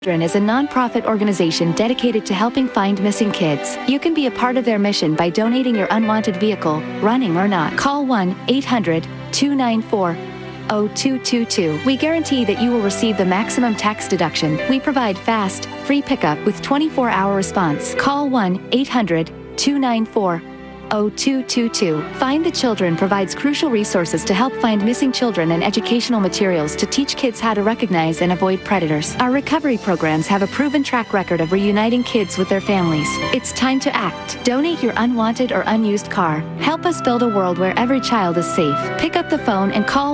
Children is a nonprofit organization dedicated to helping find missing kids. You can be a part of their mission by donating your unwanted vehicle, running or not. Call 1-800-294-0222. We guarantee that you will receive the maximum tax deduction. We provide fast, free pickup with 24-hour response. Call 1-800-294-0222. Find the Children provides crucial resources to help find missing children and educational materials to teach kids how to recognize and avoid predators. Our recovery programs have a proven track record of reuniting kids with their families. It's time to act. Donate your unwanted or unused car. Help us build a world where every child is safe. Pick up the phone and call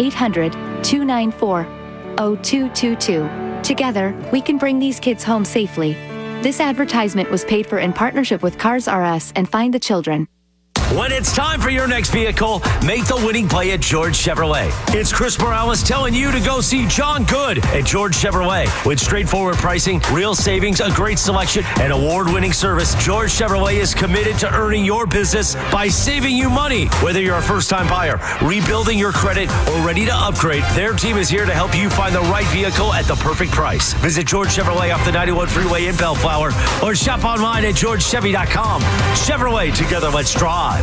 1-800-294-0222. Together, we can bring these kids home safely. This advertisement was paid for in partnership with Cars R Us and Find the Children. When it's time for your next vehicle, make the winning play at George Chevrolet. It's Chris Morales telling you to go see John Good at George Chevrolet. With straightforward pricing, real savings, a great selection, and award-winning service, George Chevrolet is committed to earning your business by saving you money. Whether you're a first-time buyer, rebuilding your credit, or ready to upgrade, their team is here to help you find the right vehicle at the perfect price. Visit George Chevrolet off the 91 freeway in Bellflower or shop online at georgechevy.com. Chevrolet, together let's drive.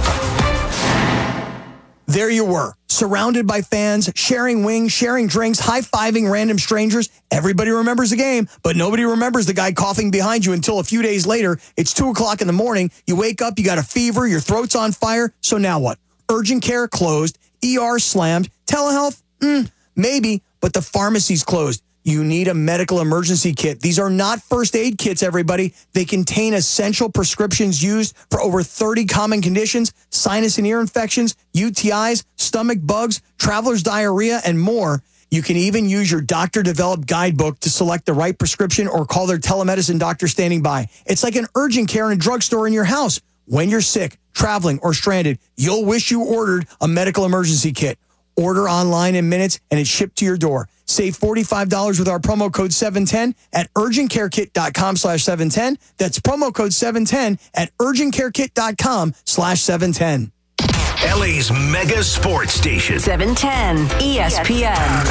There you were, surrounded by fans, sharing wings, sharing drinks, high-fiving random strangers. Everybody remembers the game, but nobody remembers the guy coughing behind you until a few days later. It's 2 o'clock in the morning. You wake up, you got a fever, your throat's on fire. So now what? Urgent care closed, ER slammed, telehealth? Maybe, but the pharmacy's closed. You need a medical emergency kit. These are not first aid kits, everybody. They contain essential prescriptions used for over 30 common conditions, sinus and ear infections, UTIs, stomach bugs, traveler's diarrhea, and more. You can even use your doctor-developed guidebook to select the right prescription or call their telemedicine doctor standing by. It's like an urgent care in a drugstore in your house. When you're sick, traveling, or stranded, you'll wish you ordered a medical emergency kit. Order online in minutes, and it's shipped to your door. Save $45 with our promo code 710 at urgentcarekit.com/710. That's promo code 710 at urgentcarekit.com/710. LA's mega sports station. 710 ESPN.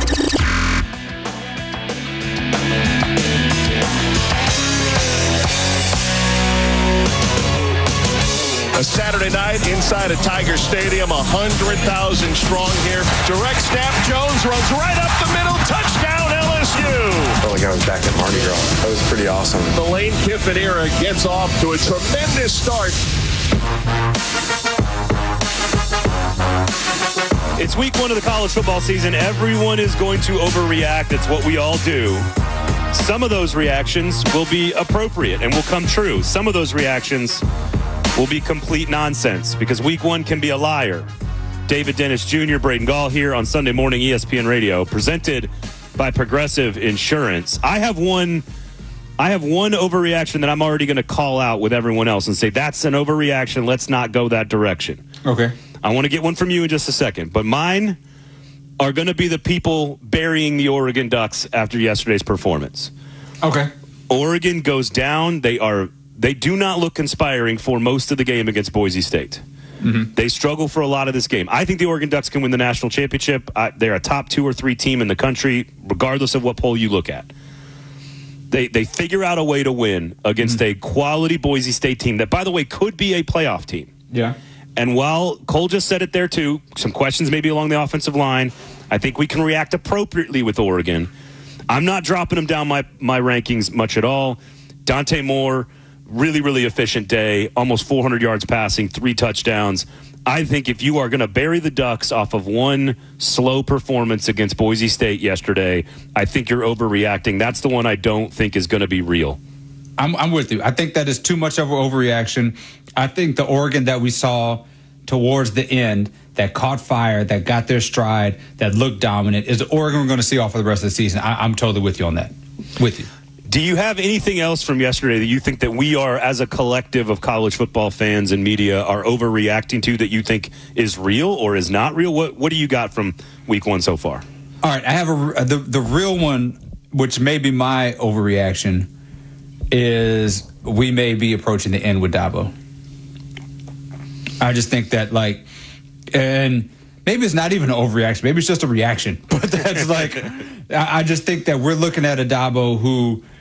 A Saturday night inside of Tiger Stadium, 100,000 strong here. Direct snap, Jones runs right up the middle. Touchdown, LSU. Felt like I was back at Mardi Gras. That was pretty awesome. The Lane Kiffin era gets off to a tremendous start. It's week one of the college football season. Everyone is going to overreact. It's what we all do. Some of those reactions will be appropriate and will come true. Some of those reactions will be complete nonsense because week one can be a liar. David Dennis Jr., Braden Gall here on Sunday Morning ESPN Radio, presented by Progressive Insurance. I have one overreaction that I'm already going to call out with everyone else and say that's an overreaction. Let's not go that direction. Okay. I want to get one from you in just a second, but mine are going to be the people burying the Oregon Ducks after yesterday's performance. Okay. Oregon goes down. They do not look conspiring for most of the game against Boise State. Mm-hmm. They struggle for a lot of this game. I think the Oregon Ducks can win the national championship. They're a top 2 or 3 team in the country, regardless of what poll you look at. They figure out a way to win against a quality Boise State team that, by the way, could be a playoff team. Yeah. And while Cole just said it there too, some questions maybe along the offensive line, I think we can react appropriately with Oregon. I'm not dropping them down my rankings much at all. Dante Moore, really, really efficient day, almost 400 yards passing, 3 touchdowns. I think if you are going to bury the Ducks off of one slow performance against Boise State yesterday, I think you're overreacting. That's the one I don't think is going to be real. I'm with you. I think that is too much of an overreaction. I think the Oregon that we saw towards the end that caught fire, that got their stride, that looked dominant, is the Oregon we're going to see off for the rest of the season. I'm totally with you on that. With you. Do you have anything else from yesterday that you think that we are, as a collective of college football fans and media, are overreacting to that you think is real or is not real? What do you got from week one so far? All right, I have the real one, which may be my overreaction, is we may be approaching the end with Dabo. I just think that, and maybe it's not even an overreaction. Maybe it's just a reaction. But that's I just think that we're looking at a Dabo who